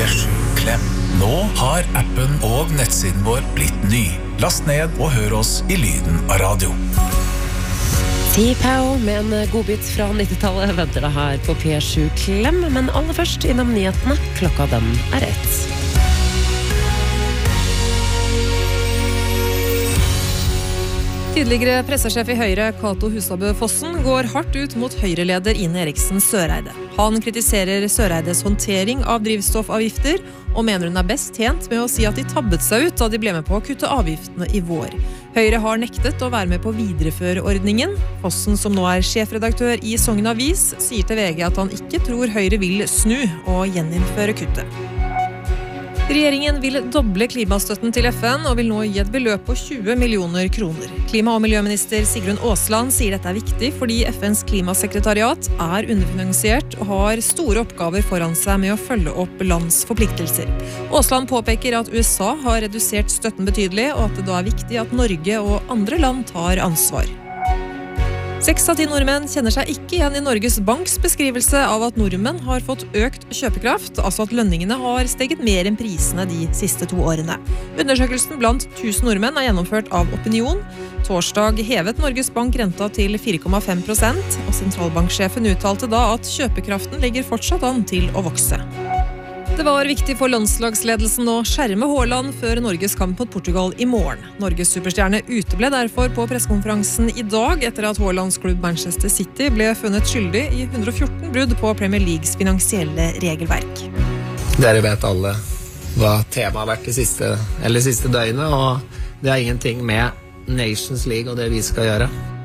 P7 Klem. Nå har appen og nettsiden vår blitt ny. Last ned og hør oss i lyden av radio. T-Pow med en godbit fra 90-tallet venter deg her på P7 Klem, men aller først innom nyhetene. Klokka den 1. Tidligere pressesjef i Høyre, Cato Husabø Fossen, går hardt ut mot Høyre-leder Ine Eriksen Søreide. Han kritiserer Søreides håndtering av drivstoffavgifter, og mener hun er best tjent med å si at de tabbet seg ut da de ble med på å kutte avgiftene i vår. Høyre har nektet å være med på å videreføre ordningen. Fossen, som nå er sjefredaktør i Sogn Avis, sier til VG at han ikke tror Høyre vil snu og gjeninnføre kuttet. Regjeringen vil doble klimastøtten til FN og vil nå gi et beløp på 20 millioner kroner. Klima- og miljøminister Sigrun Aasland sier dette er viktig fordi FNs klimasekretariat er underfinansiert og har store oppgaver foran seg med å følge opp lands forpliktelser. Aasland påpeker at USA har redusert støtten betydelig, og at det da er viktig at Norge og andre land tar ansvar. 6 av 10 nordmenn kjenner seg ikke igjen i Norges Banks beskrivelse av at nordmenn har fått økt kjøpekraft, altså at lønningene har steget mer enn prisene de siste 2 årene. Undersøkelsen blant 1000 nordmenn er gjennomført av Opinion. Torsdag hevet Norges Bank renta til 4,5%, og sentralbanksjefen uttalte da at kjøpekraften ligger fortsatt an til å vokse. Det var viktig for landslagsledelsen å skjerme Haaland før Norges kamp mot Portugal i morgen. Norges superstjerne uteble derfor på pressekonferansen i dag etter at Haalands klubb Manchester City ble funnet skyldig i 114 brudd på Premier Leagues finansielle regelverk. Dere vet alle hva temaet har vært det siste døgnet, og det har ingenting med Nations League og det vi skal gjøre.